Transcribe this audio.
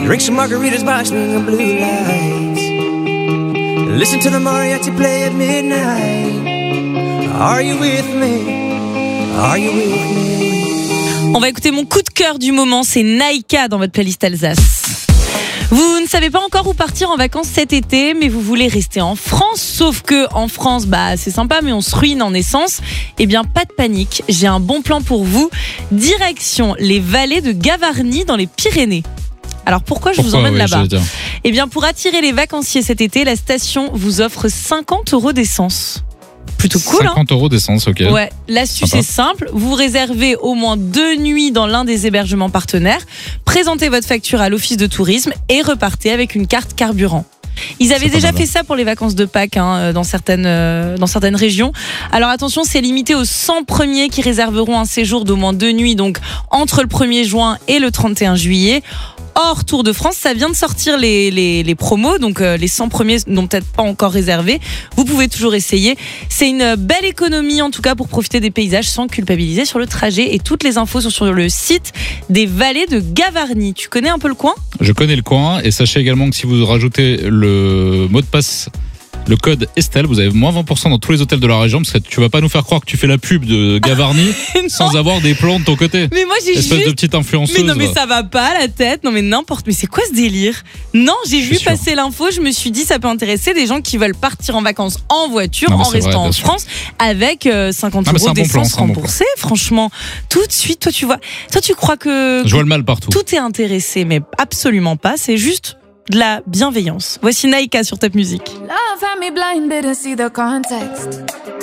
Drink some margaritas by swing of blue lights. Listen to the mariachi play at midnight. Are you with me? Are you with me? On va écouter mon coup de cœur du moment, c'est Naïka dans votre playlist Alsace. Vous ne savez pas encore où partir en vacances cet été, mais vous voulez rester en France, sauf que en France, c'est sympa, mais on se ruine en essence. Eh bien, pas de panique, j'ai un bon plan pour vous. Direction les vallées de Gavarnie dans les Pyrénées. Alors pourquoi je vous emmène là-bas ? Eh bien, pour attirer les vacanciers cet été, la station vous offre 50 € d'essence. Plutôt cool, 50 € d'essence, ok. Ouais, l'astuce est simple. Vous réservez au moins 2 nuits dans l'un des hébergements partenaires, présentez votre facture à l'office de tourisme et repartez avec une carte carburant. Ils avaient déjà fait ça pour les vacances de Pâques dans certaines régions. Alors attention, c'est limité aux 100 premiers qui réserveront un séjour d'au moins 2 nuits, donc entre le 1er juin et le 31 juillet. Or, Tour de France, ça vient de sortir les promos, donc les 100 premiers n'ont peut-être pas encore réservé. Vous pouvez toujours essayer. C'est une belle économie, en tout cas, pour profiter des paysages sans culpabiliser sur le trajet. Et toutes les infos sont sur le site des vallées de Gavarnie. Tu connais un peu le coin ? Je connais le coin, et sachez également que si vous rajoutez le mot de passe, le code Estelle, vous avez moins 20% dans tous les hôtels de la région, parce que tu vas pas nous faire croire que tu fais la pub de Gavarnie sans avoir des plans de ton côté. Mais moi j'ai espèce de petite influenceuse. Mais non, mais ça va pas la tête. Non mais n'importe. Mais c'est quoi ce délire ? Non, j'ai vu passer l'info, je me suis dit ça peut intéresser des gens qui veulent partir en vacances en voiture, en restant en France, avec 50 € d'essence remboursée. Franchement, tout de suite, toi tu crois que je vois le mal partout. Tout est intéressé, mais absolument pas. C'est juste de la bienveillance. Voici Naïka sur Top Music. Love had me blinded to see the context.